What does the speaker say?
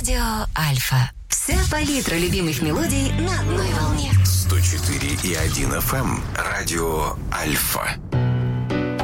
Радио Альфа. Вся палитра любимых мелодий на одной волне. 104,1 FM. Радио Альфа.